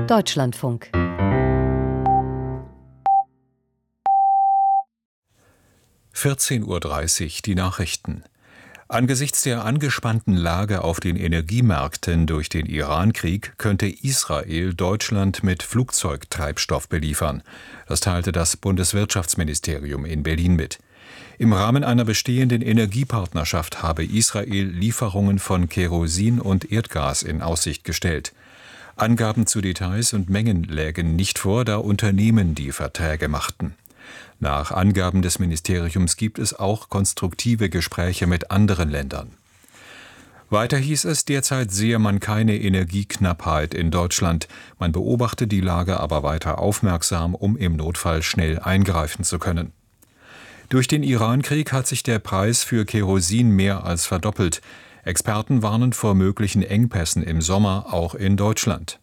Deutschlandfunk. (14:30 Uhr) die Nachrichten. Angesichts der angespannten Lage auf den Energiemärkten durch den Irankrieg könnte Israel Deutschland mit Flugzeugtreibstoff beliefern. Das teilte das Bundeswirtschaftsministerium in Berlin mit. Im Rahmen einer bestehenden Energiepartnerschaft habe Israel Lieferungen von Kerosin und Erdgas in Aussicht gestellt. Angaben zu Details und Mengen lägen nicht vor, da Unternehmen die Verträge machten. Nach Angaben des Ministeriums gibt es auch konstruktive Gespräche mit anderen Ländern. Weiter hieß es, derzeit sehe man keine Energieknappheit in Deutschland. Man beobachte die Lage aber weiter aufmerksam, um im Notfall schnell eingreifen zu können. Durch den Irankrieg hat sich der Preis für Kerosin mehr als verdoppelt. Experten warnen vor möglichen Engpässen im Sommer, auch in Deutschland.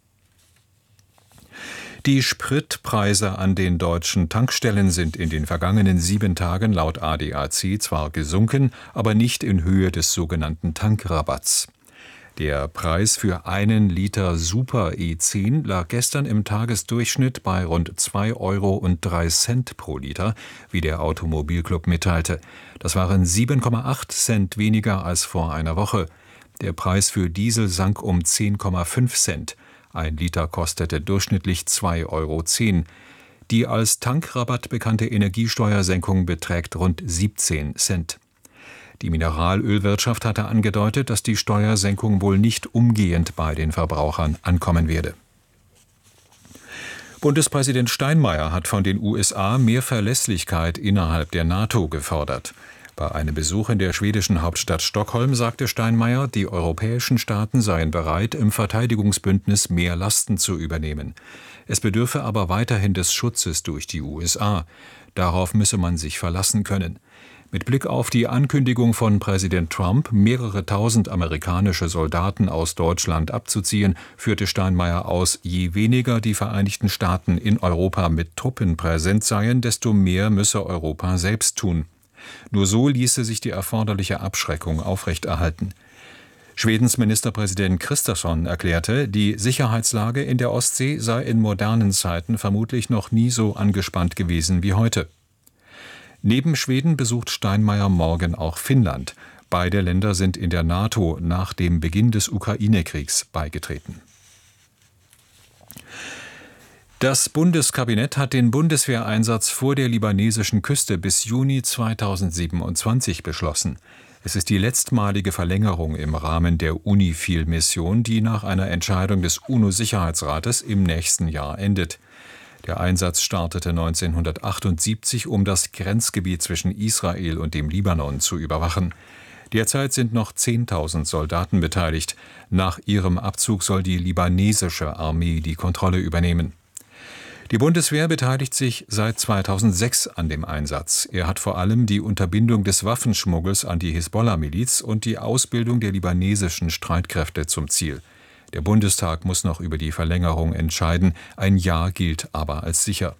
Die Spritpreise an den deutschen Tankstellen sind in den vergangenen 7 Tagen laut ADAC zwar gesunken, aber nicht in Höhe des sogenannten Tankrabatts. Der Preis für 1 Liter Super E10 lag gestern im Tagesdurchschnitt bei rund 2,03 € pro Liter, wie der Automobilclub mitteilte. Das waren 7,8 Cent weniger als vor einer Woche. Der Preis für Diesel sank um 10,5 Cent. 1 Liter kostete durchschnittlich 2,10 €. Die als Tankrabatt bekannte Energiesteuersenkung beträgt rund 17 Cent. Die Mineralölwirtschaft hatte angedeutet, dass die Steuersenkung wohl nicht umgehend bei den Verbrauchern ankommen werde. Bundespräsident Steinmeier hat von den USA mehr Verlässlichkeit innerhalb der NATO gefordert. Bei einem Besuch in der schwedischen Hauptstadt Stockholm sagte Steinmeier, die europäischen Staaten seien bereit, im Verteidigungsbündnis mehr Lasten zu übernehmen. Es bedürfe aber weiterhin des Schutzes durch die USA. Darauf müsse man sich verlassen können. Mit Blick auf die Ankündigung von Präsident Trump, mehrere tausend amerikanische Soldaten aus Deutschland abzuziehen, führte Steinmeier aus, je weniger die Vereinigten Staaten in Europa mit Truppen präsent seien, desto mehr müsse Europa selbst tun. Nur so ließe sich die erforderliche Abschreckung aufrechterhalten. Schwedens Ministerpräsident Kristersson erklärte, die Sicherheitslage in der Ostsee sei in modernen Zeiten vermutlich noch nie so angespannt gewesen wie heute. Neben Schweden besucht Steinmeier morgen auch Finnland. Beide Länder sind in der NATO nach dem Beginn des Ukraine-Kriegs beigetreten. Das Bundeskabinett hat den Bundeswehreinsatz vor der libanesischen Küste bis Juni 2027 beschlossen. Es ist die letztmalige Verlängerung im Rahmen der UNIFIL-Mission, die nach einer Entscheidung des UNO-Sicherheitsrates im nächsten Jahr endet. Der Einsatz startete 1978, um das Grenzgebiet zwischen Israel und dem Libanon zu überwachen. Derzeit sind noch 10.000 Soldaten beteiligt. Nach ihrem Abzug soll die libanesische Armee die Kontrolle übernehmen. Die Bundeswehr beteiligt sich seit 2006 an dem Einsatz. Er hat vor allem die Unterbindung des Waffenschmuggels an die Hisbollah-Miliz und die Ausbildung der libanesischen Streitkräfte zum Ziel. Der Bundestag muss noch über die Verlängerung entscheiden. Ein Ja gilt aber als sicher.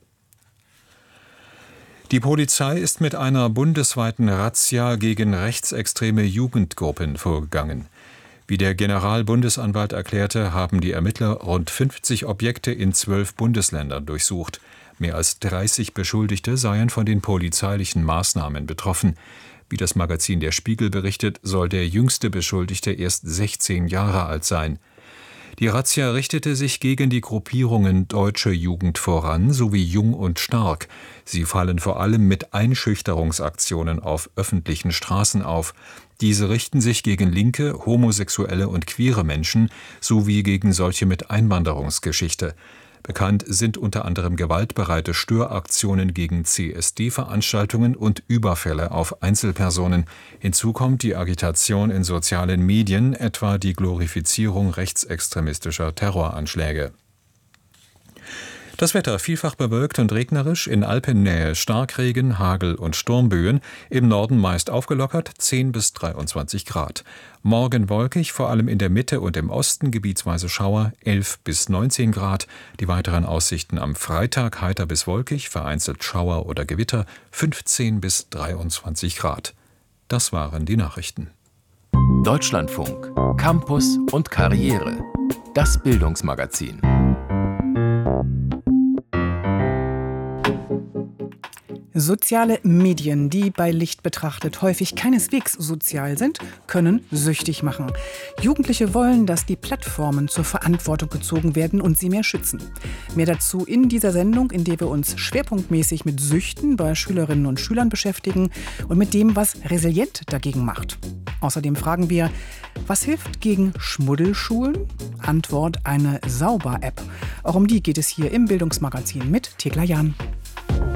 Die Polizei ist mit einer bundesweiten Razzia gegen rechtsextreme Jugendgruppen vorgegangen. Wie der Generalbundesanwalt erklärte, haben die Ermittler rund 50 Objekte in 12 Bundesländern durchsucht. Mehr als 30 Beschuldigte seien von den polizeilichen Maßnahmen betroffen. Wie das Magazin Der Spiegel berichtet, soll der jüngste Beschuldigte erst 16 Jahre alt sein. Die Razzia richtete sich gegen die Gruppierungen Deutsche Jugend voran sowie Jung und Stark. Sie fallen vor allem mit Einschüchterungsaktionen auf öffentlichen Straßen auf. Diese richten sich gegen linke, homosexuelle und queere Menschen sowie gegen solche mit Einwanderungsgeschichte. Bekannt sind unter anderem gewaltbereite Störaktionen gegen CSD-Veranstaltungen und Überfälle auf Einzelpersonen. Hinzu kommt die Agitation in sozialen Medien, etwa die Glorifizierung rechtsextremistischer Terroranschläge. Das Wetter vielfach bewölkt und regnerisch, in Alpennähe Starkregen, Hagel und Sturmböen, im Norden meist aufgelockert 10 bis 23 Grad. Morgen wolkig, vor allem in der Mitte und im Osten gebietsweise Schauer 11 bis 19 Grad. Die weiteren Aussichten am Freitag heiter bis wolkig, vereinzelt Schauer oder Gewitter 15 bis 23 Grad. Das waren die Nachrichten. Deutschlandfunk, Campus und Karriere. Das Bildungsmagazin. Soziale Medien, die bei Licht betrachtet häufig keineswegs sozial sind, können süchtig machen. Jugendliche wollen, dass die Plattformen zur Verantwortung gezogen werden und sie mehr schützen. Mehr dazu in dieser Sendung, in der wir uns schwerpunktmäßig mit Süchten bei Schülerinnen und Schülern beschäftigen und mit dem, was resilient dagegen macht. Außerdem fragen wir, was hilft gegen Schmuddelschulen? Antwort: eine Sauber-App. Auch um die geht es hier im Bildungsmagazin mit Thekla Jahn.